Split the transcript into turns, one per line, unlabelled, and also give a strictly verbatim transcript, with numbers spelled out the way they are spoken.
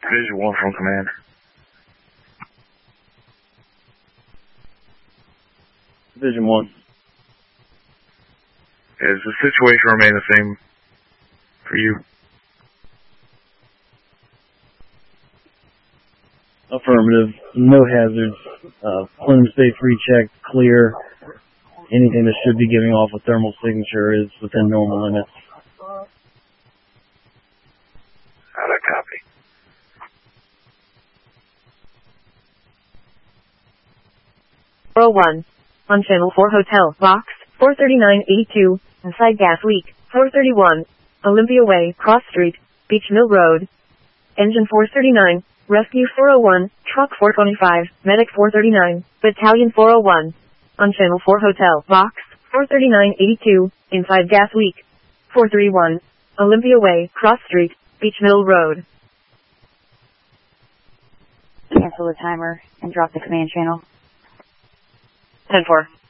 Division one from command.
Division one.
Does the situation remain the same for you?
Affirmative. No hazards. Uh, plume safe recheck, clear. Anything that should be giving off a thermal signature is within normal limits.
How'd I copy?
four oh one. On Channel four Hotel, Box four thirty-nine eighty-two, inside gas leak, four thirty-one. Olympia Way, Cross Street, Beach Mill Road. Engine four thirty-nine, Rescue four oh one, Truck four twenty-five, Medic four thirty-nine, Battalion four oh one. On Channel four Hotel, Box four thirty-nine eighty-two, inside gas leak, four thirty-one. Olympia Way, Cross Street, Beach Mill Road.
Cancel the timer and drop the command channel.
ten four.